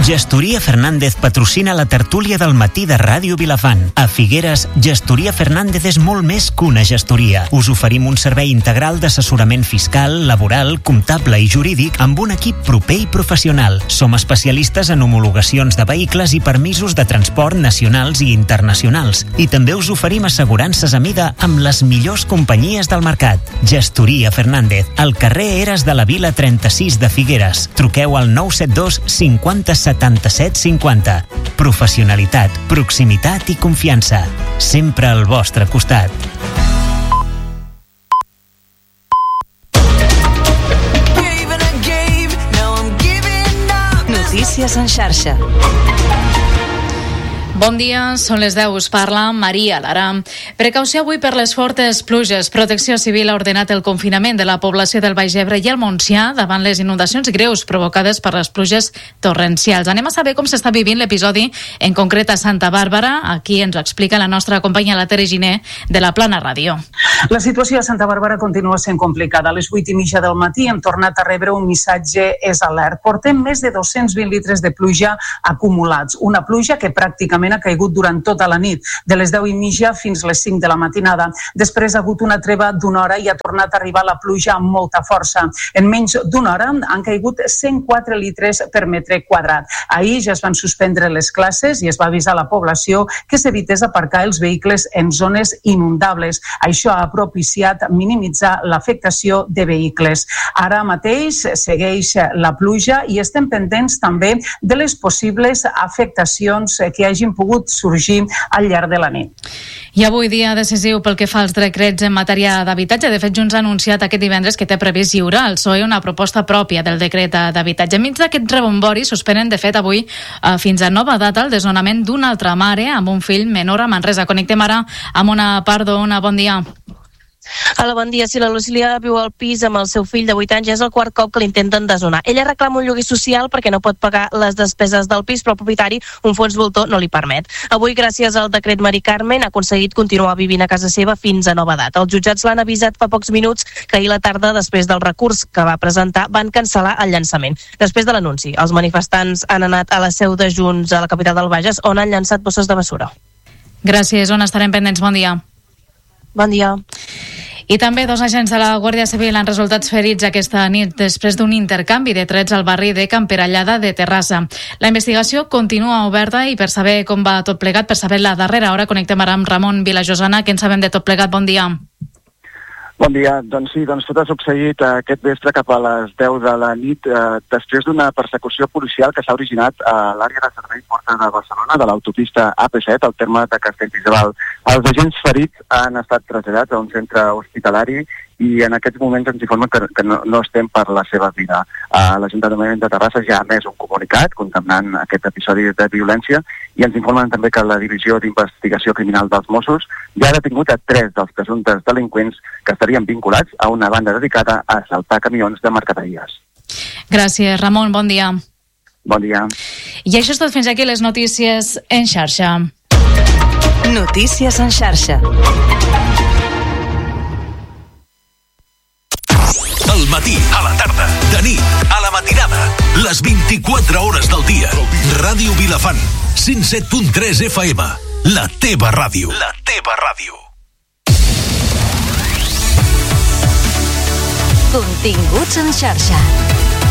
Gestoria Fernández patrocina la tertúlia del matí de Ràdio Vilafant. A Figueres, Gestoria Fernández és molt més que una gestoria. Us oferim un servei integral d'assessorament fiscal, laboral, comptable i jurídic amb un equip proper i professional. Som especialistes en homologacions de vehicles i permisos de transport nacionals i internacionals. I també us oferim assegurances a mida amb les millors companyies del mercat. Gestoria Fernández, al carrer Eres de la Vila 36 de Figueres. Truqueu al 972 50 77 50. Professionalitat, proximitat i confiança. Sempre al vostre costat. Notícies en xarxa. Bon dia, són les 10, us parla Maria Lara. Precaució avui per les fortes pluges. Protecció Civil ha ordenat el confinament de la població del Baix Ebre i el Montsià davant les inundacions greus provocades per les pluges torrencials. Anem a saber com s'està vivint l'episodi, en concret a Santa Bàrbara. Aquí ens ho explica la nostra companya, la Tere Giner, de la Plana Ràdio. La situació a Santa Bàrbara continua sent complicada. A les 8:30 del matí hem tornat a rebre un missatge és alert. Portem més de 220 litres de pluja acumulats. Una pluja que pràcticament ha caigut durant tota la nit, de les 10:30 fins les 5 de la matinada. Després ha hagut una treva d'una hora i ha tornat a arribar la pluja amb molta força. En menys d'una hora han caigut 104 litres per metre quadrat. Ahir ja es van suspendre les classes i es va avisar a la població que s'evités aparcar els vehicles en zones inundables. Això ha propiciat minimitzar l'afectació de vehicles. Ara mateix segueix la pluja i estem pendents també de les possibles afectacions que hagin pogut sorgir al llarg de la nit. I avui dia decisiu pel que fa als decrets en matèria d'habitatge. De fet, Junts ha anunciat aquest divendres que té previst lliurar al PSOE una proposta pròpia del decret d'habitatge. Enmig d'aquest rebombori suspenen, de fet, avui fins a nova data el desnonament d'una altra mare amb un fill menor a Manresa. Connectem ara amb una Pardo. Bon dia. Hola, bon dia. Si la Lucília viu al pis amb el seu fill de 8 anys, és el quart cop que l'intenten desnonar. Ella reclama un lloguer social perquè no pot pagar les despeses del pis, però el propietari, un fons voltor, no li permet. Avui, gràcies al decret Mari Carmen, ha aconseguit continuar vivint a casa seva fins a nova data. Els jutjats l'han avisat fa pocs minuts que ahir la tarda, després del recurs que va presentar, van cancel·lar el llançament. Després de l'anunci, els manifestants han anat a la seu de Junts a la capital del Bages, on han llançat bosses de bessura. Gràcies, on estarem pendents. Bon dia. Bon dia. I també 2 agents de la Guàrdia Civil han resultat ferits aquesta nit després d'un intercanvi de trets al barri de Camperallada de Terrassa. La investigació continua oberta i per saber com va tot plegat, per saber la darrera hora, connectem ara amb Ramon Vilajosana. Què en sabem de tot plegat? Bon dia. Bon dia. Doncs sí, tot ha succeït aquest vespre cap a les 10 de la nit després d'una persecució policial que s'ha originat a l'àrea de servei Porta de Barcelona, de l'autopista AP7, al terme de Castellbisbal. Els agents ferits han estat traslladats a un centre hospitalari i en aquests moments ens informen que no estem per la seva vida. L'Ajuntament de Terrassa ja ha emès un comunicat condemnant aquest episodi de violència i ens informen també que la Divisió d'Investigació Criminal dels Mossos ja ha detingut a 3 dels presumptes delinqüents que estarien vinculats a una banda dedicada a assaltar camions de mercaderies. Gràcies, Ramon. Bon dia. Bon dia. I això és tot fins aquí les notícies en xarxa. Notícies en xarxa. Al matí, a la tarda, de nit, a la matinada, les 24 hores del dia. Ràdio Vilafant, 107.3 FM, la teva ràdio. La teva ràdio. Continguts en xarxa.